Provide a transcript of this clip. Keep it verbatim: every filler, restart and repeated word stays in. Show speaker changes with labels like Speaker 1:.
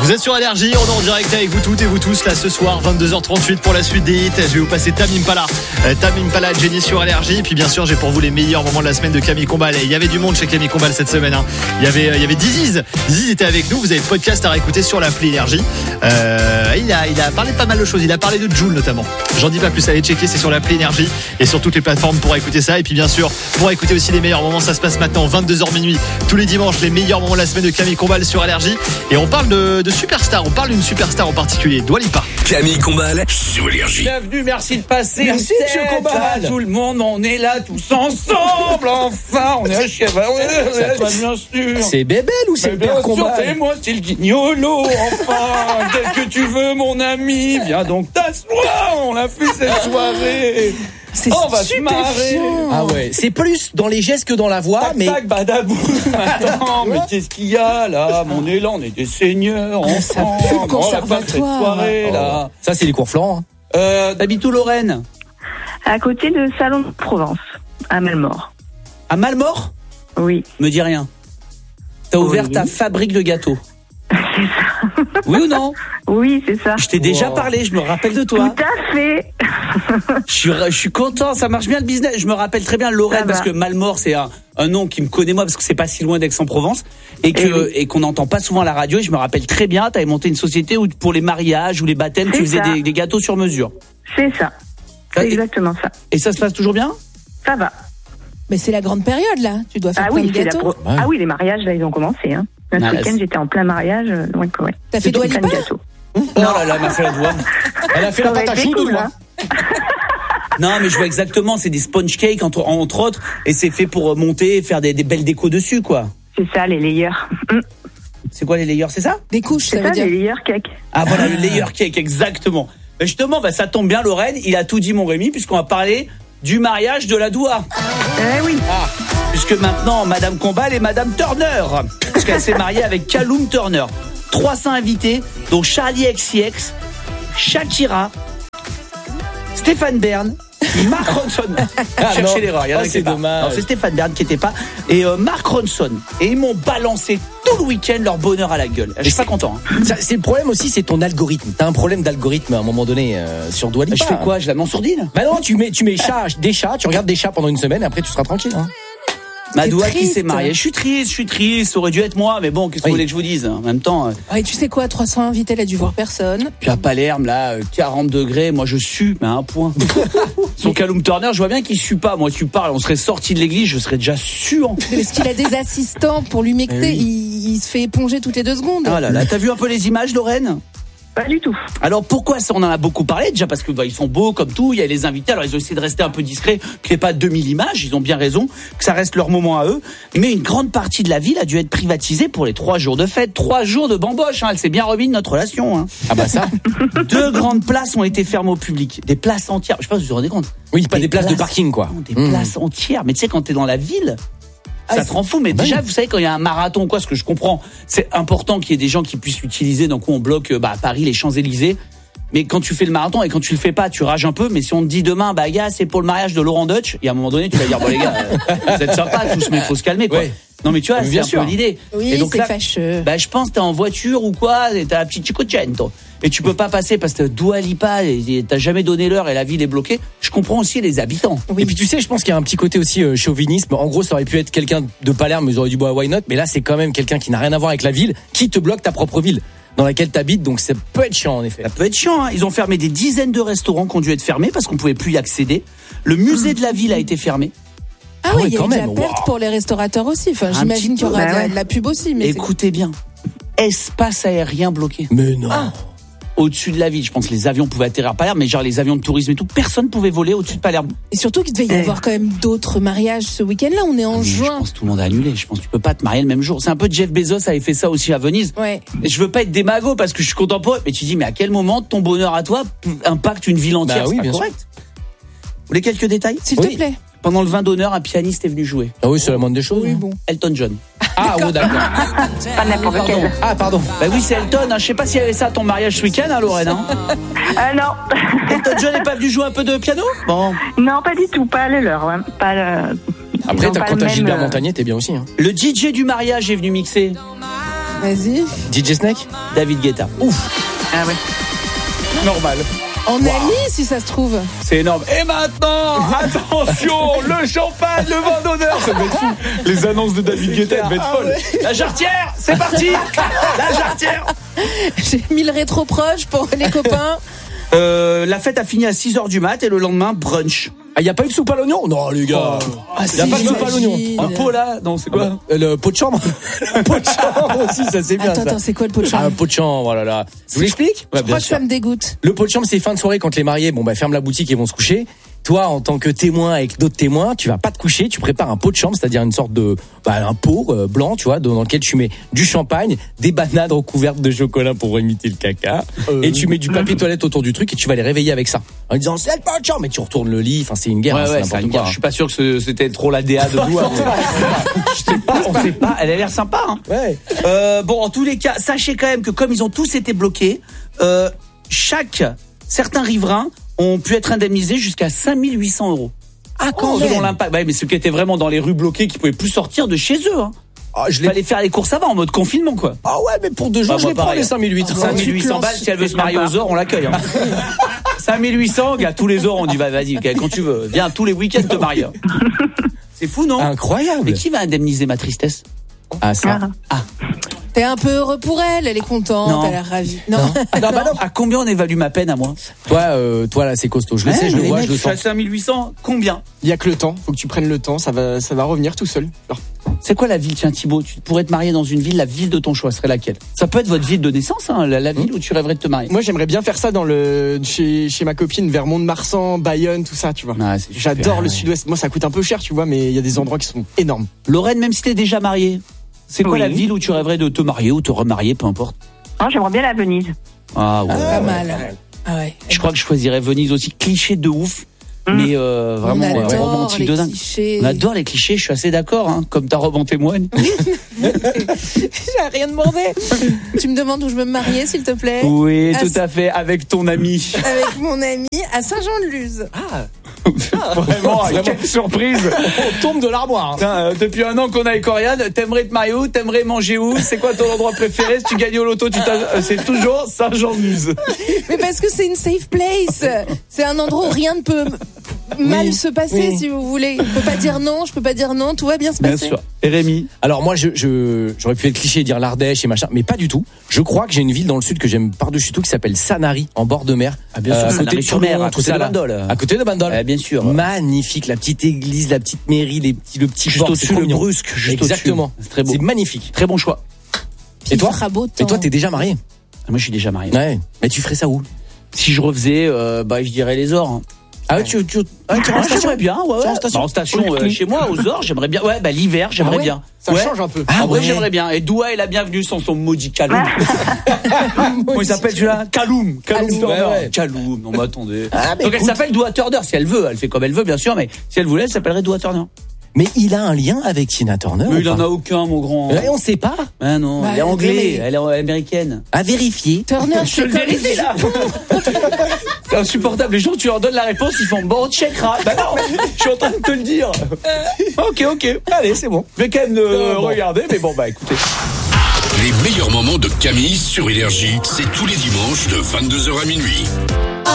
Speaker 1: Vous êtes sur Énergie, on est en direct avec vous toutes et vous tous là ce soir, vingt-deux heures trente-huit pour la suite des hits. Je vais vous passer Tame Impala, euh, Tame Impala, Jenny sur Énergie. Et puis bien sûr, j'ai pour vous les meilleurs moments de la semaine de Camille Combal. Et il y avait du monde chez Camille Combal cette semaine. Hein. Il y avait, euh, il y avait Diziz. Diziz était avec nous. Vous avez le podcast à réécouter sur l'appli Énergie. Euh, il a, il a parlé de pas mal de choses. Il a parlé de Jul notamment. J'en dis pas plus. Allez checker, c'est sur l'appli Énergie et sur toutes les plateformes pour écouter ça. Et puis bien sûr, pour écouter aussi les meilleurs moments, ça se passe maintenant vingt-deux heures minuit tous les dimanches. Les meilleurs moments de la semaine de Camille Combal sur Énergie. Et on parle de, de superstar. On parle d'une superstar en particulier, Dua Lipa.
Speaker 2: Camille Combal sur Énergie.
Speaker 3: Bienvenue, merci de passer.
Speaker 4: Merci, monsieur Combal.
Speaker 3: Tout le monde, on est là tous ensemble. Enfin, on est à cheval. On est là, bien sûr.
Speaker 4: C'est Bébel ou c'est le père Combal?
Speaker 3: C'est moi, c'est le guignolo. Enfin, qu'est-ce que tu veux, mon ami? Viens donc t'asseoir. On a fait cette soirée.
Speaker 4: C'est
Speaker 3: on va
Speaker 4: super
Speaker 3: se marrer.
Speaker 4: Ah ouais, c'est plus dans les gestes que dans la voix,
Speaker 3: tac,
Speaker 4: mais
Speaker 3: tac, badabou. Attends, mais qu'est-ce qu'il y a là? Mon élan, on est des seigneurs.
Speaker 4: Ah, ça
Speaker 3: ensemble.
Speaker 4: pue le
Speaker 3: On va faire cette
Speaker 4: conservatoire.
Speaker 3: soirée là.
Speaker 4: Oh. Ça c'est les cours Florent. Hein.
Speaker 3: Euh, T'habites où, Lorraine?
Speaker 5: À côté de Salon de Provence, à Malmort.
Speaker 3: À Malmort?
Speaker 5: Oui.
Speaker 3: Me dis rien. T'as ouvert
Speaker 5: Oui.
Speaker 3: ta fabrique de gâteaux.
Speaker 5: C'est ça.
Speaker 3: Oui ou non?
Speaker 5: Oui, c'est ça.
Speaker 3: Je t'ai déjà
Speaker 4: Wow.
Speaker 3: parlé, je me rappelle de toi.
Speaker 5: Tout à fait.
Speaker 3: Je suis, je suis content, ça marche bien le business. Je me rappelle très bien Lorraine
Speaker 5: Ça va.
Speaker 3: parce que Malmort c'est un, un nom qui me connaît moi parce que c'est pas si loin d'Aix-en-Provence et que
Speaker 5: Eh oui.
Speaker 3: et qu'on n'entend pas souvent à la radio. Et je me rappelle très bien, t'avais monté une société où pour les mariages ou les baptêmes,
Speaker 5: C'est
Speaker 3: tu faisais
Speaker 5: ça.
Speaker 3: des, des gâteaux sur mesure.
Speaker 5: C'est ça.
Speaker 3: Ah,
Speaker 5: C'est
Speaker 3: et-
Speaker 5: exactement ça.
Speaker 3: Et ça se passe toujours bien?
Speaker 5: Ça va.
Speaker 6: Mais c'est la grande période là, tu dois faire
Speaker 5: Ah
Speaker 6: plein
Speaker 5: oui,
Speaker 6: de
Speaker 5: c'est la
Speaker 6: gâteaux.
Speaker 5: pro- ah oui, les mariages là, ils ont commencé. Hein. Ce
Speaker 3: Ah,
Speaker 5: week-end,
Speaker 3: là,
Speaker 5: j'étais en plein mariage, euh, loin de Corée.
Speaker 6: T'as fait Dua
Speaker 5: plein
Speaker 6: Lipa
Speaker 5: de gâteaux.
Speaker 3: Oh là là, elle m'a fait la doigt.
Speaker 4: Elle a fait
Speaker 5: Ça
Speaker 4: la
Speaker 5: aurait
Speaker 4: pâte à
Speaker 5: été
Speaker 4: choux de
Speaker 5: cool,
Speaker 4: Dua.
Speaker 5: hein.
Speaker 3: Non mais je vois exactement, c'est des sponge cakes entre, entre autres et c'est fait pour monter et faire des, des belles décos dessus quoi.
Speaker 5: C'est ça, les layers. Hum,
Speaker 3: C'est quoi les layers, c'est ça?
Speaker 6: Des couches,
Speaker 5: C'est
Speaker 6: ça
Speaker 5: ça,
Speaker 6: veut dire.
Speaker 5: les layers cake.
Speaker 3: Ah voilà, le layer cake, exactement. Ben justement, ben ça tombe bien Lorraine, il a tout dit mon Rémi, puisqu'on va parler du mariage de la Doua.
Speaker 5: Eh oui.
Speaker 3: Ah, puisque maintenant, Madame Combal et Madame Turner, puisqu'elle s'est mariée avec Callum Turner. trois cents invités, dont Charlie X C X, Shakira, Stéphane Bern, Mark Ronson.
Speaker 4: Ah,
Speaker 3: Cherchez
Speaker 4: non.
Speaker 3: l'erreur, il y en a
Speaker 4: Oh,
Speaker 3: qui
Speaker 4: c'est
Speaker 3: étaient pas.
Speaker 4: dommage.
Speaker 3: Non, c'est Stéphane Bern qui était pas. Et euh, Mark Ronson. Et ils m'ont balancé tout le week-end leur bonheur à la gueule. Je suis pas content. Hein.
Speaker 4: Ça, c'est le problème aussi, c'est ton algorithme. T'as un problème d'algorithme à un moment donné euh, sur Dua Lipa.
Speaker 3: Je fais quoi? Je la mets en sourdine?
Speaker 4: Bah non, tu mets tu mets chat, des chats, tu regardes des chats pendant une semaine et après tu seras tranquille. Hein.
Speaker 3: Ma
Speaker 6: T'es
Speaker 3: Doua qui
Speaker 6: triste.
Speaker 3: s'est mariée. Je suis triste, je suis triste. Ça aurait dû être moi, mais bon, qu'est-ce que
Speaker 4: Oui.
Speaker 3: vous voulez que je vous dise? En même temps, euh,
Speaker 6: Ouais, tu sais quoi, trois cents invités, elle a dû voir personne.
Speaker 3: puis à Palerme, là, euh, quarante degrés, moi je sue, mais à un point. Son Callum Turner, je vois bien qu'il sue pas. Moi, tu parles, on serait sorti de l'église, je serais déjà suant.
Speaker 6: Parce qu'il a des assistants pour lui mecter,
Speaker 4: Eh oui.
Speaker 6: il, il se fait éponger toutes les deux secondes.
Speaker 3: Ah là là, t'as vu un peu les images, Lorraine?
Speaker 5: Pas du tout.
Speaker 3: Alors pourquoi ça, on en a beaucoup parlé déjà parce que bah, ils sont beaux comme tout, il y a les invités, alors ils ont essayé de rester un peu discrets, qu'il n'y ait pas deux mille images, ils ont bien raison, que ça reste leur moment à eux, mais une grande partie de la ville a dû être privatisée pour les trois jours de fête, trois jours de bamboche, hein, elle s'est bien remis de notre relation. Hein.
Speaker 4: Ah bah ça.
Speaker 3: Deux grandes places ont été fermées au public, des places entières, je sais pas si vous vous rendez compte.
Speaker 4: Oui, pas des, places, de
Speaker 3: places-
Speaker 4: parking quoi.
Speaker 3: Non, des
Speaker 4: Mmh.
Speaker 3: places entières, mais tu sais quand t'es dans la ville, ça
Speaker 6: Ah,
Speaker 3: te rend fou, mais
Speaker 4: bah
Speaker 3: déjà,
Speaker 4: oui.
Speaker 3: vous savez, quand il y a un marathon, quoi, ce que je comprends, c'est important qu'il y ait des gens qui puissent l'utiliser. Donc, on bloque, bah, à Paris, les Champs-Élysées. Mais quand tu fais le marathon et quand tu le fais pas, tu rages un peu. Mais si on te dit demain, bah, gars, c'est pour le mariage de Laurent Deutsch, et à un moment donné, tu vas dire, bon, les gars, euh, vous êtes sympas tous, mais il faut se calmer, quoi.
Speaker 4: Ouais.
Speaker 3: Non, mais tu vois,
Speaker 4: Mais
Speaker 3: c'est
Speaker 4: bien
Speaker 3: un
Speaker 4: sûr.
Speaker 3: peu l'idée.
Speaker 6: Oui,
Speaker 3: et donc
Speaker 6: c'est
Speaker 3: là,
Speaker 6: fâcheux.
Speaker 3: bah, je pense que t'es en voiture ou quoi, et t'as la petite Cinquecento. Et tu peux pas passer parce que Dua Lipa, et t'as jamais donné l'heure et la ville est bloquée. Je comprends aussi les habitants.
Speaker 6: Oui.
Speaker 4: Et puis tu sais, je pense qu'il y a un petit côté aussi euh, chauvinisme. En gros, ça aurait pu être quelqu'un de Palerme, mais ils auraient dit bah why not. Mais là, c'est quand même quelqu'un qui n'a rien à voir avec la ville, qui te bloque ta propre ville dans laquelle t'habites. Donc ça peut être chiant en effet.
Speaker 3: Ça peut être chiant, hein. Ils ont fermé des dizaines de restaurants qui ont dû être fermés parce qu'on pouvait plus y accéder. Le musée de la ville a été fermé.
Speaker 6: Ah
Speaker 4: Ah
Speaker 6: oui,
Speaker 4: ouais,
Speaker 6: il y a
Speaker 4: quand
Speaker 6: eu de la
Speaker 4: même,
Speaker 6: perte
Speaker 4: wow.
Speaker 6: pour les restaurateurs aussi. Enfin,
Speaker 3: Un
Speaker 6: j'imagine
Speaker 3: petit
Speaker 6: qu'il y aura
Speaker 5: peu,
Speaker 6: de, la,
Speaker 5: bah ouais.
Speaker 6: de la pub aussi. Mais c'est-
Speaker 3: Écoutez bien, espace aérien bloqué.
Speaker 4: Mais non.
Speaker 3: Au-dessus de la ville, je pense que les avions pouvaient atterrir à Palerme, mais genre les avions de tourisme et tout, personne pouvait voler au-dessus de Palerme.
Speaker 6: Et surtout qu'il devait y
Speaker 5: Eh.
Speaker 6: avoir quand même d'autres mariages ce week-end-là. On est en
Speaker 3: Mais je
Speaker 6: juin.
Speaker 3: pense que tout le monde a annulé. Je pense que tu peux pas te marier le même jour. C'est un peu Jeff Bezos avait fait ça aussi à Venise.
Speaker 6: Ouais.
Speaker 3: Et je veux pas être démago parce que je suis content pour eux, mais tu dis mais à quel moment ton bonheur à toi impacte une ville entière?
Speaker 4: Bah oui,
Speaker 3: C'est pas
Speaker 4: bien sûr.
Speaker 3: correct. Vous voulez quelques détails?
Speaker 6: S'il
Speaker 4: Oui.
Speaker 6: te plaît.
Speaker 3: Pendant le vin d'honneur, un pianiste est venu jouer.
Speaker 4: Ah oui, c'est la moindre des choses.
Speaker 6: Oui,
Speaker 4: hein.
Speaker 6: bon.
Speaker 3: Elton John.
Speaker 4: Ah ouais, d'accord.
Speaker 5: Pas n'importe
Speaker 4: Pardon.
Speaker 5: quel.
Speaker 4: Ah pardon.
Speaker 3: Bah oui, c'est Elton. Hein. Je sais pas s'il y avait ça à ton mariage ce week-end, hein, Lorraine. Hein.
Speaker 5: Ah non.
Speaker 3: Elton John n'est pas venu jouer un peu de piano? Bon.
Speaker 5: Non, pas du tout. Pas le leur. Ouais. Pas le...
Speaker 4: Après,
Speaker 5: Ils ont
Speaker 4: t'as,
Speaker 5: pas
Speaker 4: quand
Speaker 5: le
Speaker 4: t'as
Speaker 5: même,
Speaker 4: Gilbert
Speaker 5: euh,
Speaker 4: Montagnier, t'es bien aussi. Hein.
Speaker 3: Le D J du mariage est venu mixer.
Speaker 6: Vas-y.
Speaker 4: D J Snake.
Speaker 3: David Guetta. Ouf.
Speaker 5: Ah ouais.
Speaker 3: Normal.
Speaker 6: En ami, si ça se trouve.
Speaker 3: C'est énorme. Et maintenant, attention, le champagne, le vin d'honneur. Ça devait être fou. Les annonces de David Guetta devaient être folles. La jarretière, c'est parti. La jarretière.
Speaker 6: J'ai mis le rétro proche pour les copains.
Speaker 3: Euh, la fête a fini à six heures du mat et le lendemain, brunch.
Speaker 4: Ah, y a pas eu de soupe à l'oignon? Non, les gars.
Speaker 3: Ah,
Speaker 4: y a pas de soupe à l'oignon.
Speaker 6: j'imagine.
Speaker 3: Un pot là? Non, c'est quoi?
Speaker 4: Euh, Le pot de chambre. Le pot de chambre aussi, ça c'est bien.
Speaker 6: Attends,
Speaker 4: ça.
Speaker 6: attends, c'est quoi le pot de
Speaker 4: Ah,
Speaker 6: chambre?
Speaker 4: un pot de chambre, voilà là. Je vous l'explique?
Speaker 6: Je crois que ça me dégoûte.
Speaker 4: Le pot de chambre, c'est fin de soirée quand les mariés, bon bah ferment la boutique et vont se coucher. Toi, en tant que témoin avec d'autres témoins, tu vas pas te coucher, tu prépares un pot de chambre, c'est-à-dire une sorte de, bah, un pot euh, blanc, tu vois, dans lequel tu mets du champagne, des bananes recouvertes de chocolat pour imiter le caca,
Speaker 3: Euh.
Speaker 4: et tu mets du papier toilette autour du truc et tu vas les réveiller avec ça. En disant c'est le pot de chambre, mais tu retournes le lit, enfin c'est une guerre,
Speaker 3: Ouais,
Speaker 4: hein,
Speaker 3: ouais,
Speaker 4: c'est
Speaker 3: c'est
Speaker 4: n'importe
Speaker 3: une
Speaker 4: quoi.
Speaker 3: guerre. Je suis pas sûr que ce- c'était trop la D A de Doua. Je sais pas, on sait pas. Elle a l'air sympa, hein.
Speaker 4: Ouais.
Speaker 3: Euh, bon, en tous les cas, sachez quand même que comme ils ont tous été bloqués, euh, chaque, certains riverains ont pu être indemnisés jusqu'à cinq mille huit cents euros.
Speaker 6: Ah, quand
Speaker 3: Selon
Speaker 6: même.
Speaker 3: l'impact. Ouais, mais ceux qui étaient vraiment dans les rues bloquées, qui pouvaient plus sortir de chez eux, hein.
Speaker 4: Ah, je
Speaker 3: Il
Speaker 4: l'ai.
Speaker 3: fallait faire les courses avant, en mode confinement, quoi.
Speaker 4: Ah ouais, mais pour deux jours,
Speaker 3: Bah,
Speaker 4: je
Speaker 3: moi,
Speaker 4: les prends
Speaker 3: pareil.
Speaker 4: les cinq mille huit.
Speaker 3: cinq mille huit cents balles, si elle veut se marier aux Ors, on l'accueille, hein. cinq mille huit cents, gars, tous les Ors, on dit, bah, vas-y, quand tu veux. Viens, tous les week-ends te marier. C'est fou, non?
Speaker 4: Incroyable.
Speaker 3: Mais qui va indemniser ma tristesse?
Speaker 4: Ah ça.
Speaker 5: Ah.
Speaker 6: T'es un peu heureux pour elle, elle est contente,
Speaker 3: Non.
Speaker 6: elle a l'air ravie. Non.
Speaker 3: Non, bah non. À combien on évalue ma peine à moi?
Speaker 4: Toi, euh, toi là, c'est costaud. Je le
Speaker 3: Ouais,
Speaker 4: sais, je le
Speaker 3: les
Speaker 4: vois,
Speaker 3: mecs,
Speaker 4: je le
Speaker 3: suis à
Speaker 4: sens.
Speaker 3: cinq mille huit cents, combien?
Speaker 7: Il y a que le temps, faut que tu prennes le temps, ça va, ça va revenir tout seul. Alors,
Speaker 3: C'est quoi la ville, tiens Thibaut? Tu pourrais te marier dans une ville, la ville de ton choix serait laquelle? Ça peut être votre ville de naissance, hein, la, la ville où tu rêverais de te marier.
Speaker 7: moi j'aimerais bien faire ça dans le chez, chez ma copine vers Mont-de-Marsan, Bayonne, tout ça, tu vois.
Speaker 3: Ah, c'est super.
Speaker 7: J'adore le sud-ouest. Moi ça coûte un peu cher, tu vois, mais il y a des endroits qui sont énormes.
Speaker 3: Lorraine, même si t'es déjà mariée, c'est quoi
Speaker 5: Oui.
Speaker 3: la ville où tu rêverais de te marier ou te remarier, peu importe?
Speaker 5: Non, j'aimerais bien la Venise.
Speaker 3: Ah ouais.
Speaker 6: Pas mal. Ah ouais.
Speaker 3: Je crois que je choisirais Venise aussi, cliché de ouf, mais euh,
Speaker 6: On
Speaker 3: vraiment euh,
Speaker 6: adore
Speaker 3: romantique
Speaker 6: les
Speaker 3: de dingue.
Speaker 6: clichés.
Speaker 3: On adore les clichés, je suis assez d'accord, hein, comme ta robe en témoigne.
Speaker 6: J'ai rien demandé. Tu me demandes où je veux me marier, s'il te plaît?
Speaker 3: Oui,
Speaker 6: Ah,
Speaker 3: tout à fait, avec ton ami.
Speaker 6: Avec mon ami à Saint-Jean-de-Luz.
Speaker 3: Vraiment, quelle surprise.
Speaker 4: On tombe de l'armoire.
Speaker 3: Putain, euh, depuis un an qu'on a avec Oriane, t'aimerais te marier où? T'aimerais manger où? C'est quoi ton endroit préféré? Si tu gagnes au loto, tu t'as- euh, c'est toujours Saint-Jean-de-Luz.
Speaker 6: Mais parce que c'est une safe place. C'est un endroit où rien ne peut m- mal
Speaker 4: Oui,
Speaker 6: se passer,
Speaker 4: oui.
Speaker 6: si vous voulez. Je peux pas dire non, je peux pas dire non, tout va bien se
Speaker 3: Bien
Speaker 6: passer.
Speaker 3: sûr. Et Rémi?
Speaker 4: Alors moi, je, je, j'aurais pu être cliché et dire l'Ardèche et machin, mais pas du tout. Je crois que j'ai une ville dans le sud que j'aime par-dessus tout qui s'appelle Sanary, en bord de mer.
Speaker 3: Ah, bien sûr,
Speaker 4: à côté de
Speaker 3: Sanary-sur-Mer,
Speaker 4: Toulon,
Speaker 3: à
Speaker 4: tout
Speaker 3: côté
Speaker 4: ça,
Speaker 3: de
Speaker 4: là.
Speaker 3: Bandol.
Speaker 4: À côté de Bandol.
Speaker 3: Eh, bien sûr.
Speaker 4: Magnifique, la petite église, la petite mairie, les petits, le petit
Speaker 3: Juste
Speaker 4: port, c'est
Speaker 3: au-dessus,
Speaker 4: trop
Speaker 3: le
Speaker 4: mignon.
Speaker 3: Brusque, juste
Speaker 4: Exactement.
Speaker 3: au-dessus. C'est très beau.
Speaker 4: C'est magnifique.
Speaker 3: Très bon choix.
Speaker 6: Puis
Speaker 4: Et toi
Speaker 6: il fera beau
Speaker 4: Et
Speaker 6: temps.
Speaker 4: toi, t'es déjà marié?
Speaker 3: Moi, je suis déjà marié.
Speaker 4: Ouais. Mais tu ferais ça où?
Speaker 3: Si je refaisais, euh, bah, je dirais les Ors. hein.
Speaker 4: Ah ouais, tu, tu, ah, tu
Speaker 3: Ah,
Speaker 4: rentres en station
Speaker 3: j'aimerais bien, ouais, ouais.
Speaker 4: Tu rentres en station
Speaker 3: Bah, en station, euh, chez moi, aux Ors, j'aimerais bien. Ouais, bah, l'hiver, j'aimerais
Speaker 7: Ah ouais
Speaker 3: bien.
Speaker 7: Ça
Speaker 3: Ouais.
Speaker 7: change un peu.
Speaker 4: Ah
Speaker 3: en vrai,
Speaker 4: ouais.
Speaker 3: j'aimerais bien. Et Doua est la bienvenue sans son maudit Kaloum. Comment il s'appelle celui-là? Kaloum. Kaloum
Speaker 4: Kaloum,
Speaker 3: Turner.
Speaker 4: ouais, ouais.
Speaker 3: Kaloum. Non, mais attendez.
Speaker 4: Ah, mais
Speaker 3: Donc elle
Speaker 4: écoute.
Speaker 3: s'appelle Doua Turner si elle veut. Elle fait comme elle veut, bien sûr, mais si elle voulait, elle s'appellerait Doua Turner.
Speaker 4: Mais il a un lien avec Tina Turner.
Speaker 3: Mais
Speaker 4: ou
Speaker 3: il en
Speaker 4: pas
Speaker 3: a aucun, mon grand.
Speaker 4: Ouais, on sait pas.
Speaker 3: Ah non,
Speaker 6: Bah,
Speaker 3: elle est anglais,
Speaker 6: mais-
Speaker 3: elle est américaine.
Speaker 4: À vérifier.
Speaker 6: Turner,
Speaker 3: Je te
Speaker 6: c'est
Speaker 3: le
Speaker 6: comme-
Speaker 3: vérifie là. C'est insupportable. Les gens, tu leur donnes la réponse, ils font bon, on checkera. Bah non, je suis en train de te le dire. Ok, ok. Allez, c'est bon. Je vais quand même euh,
Speaker 4: bon.
Speaker 3: regarder, mais bon, bah écoutez.
Speaker 2: Les meilleurs moments de Camille sur Énergie, c'est tous les dimanches de vingt-deux heures à minuit.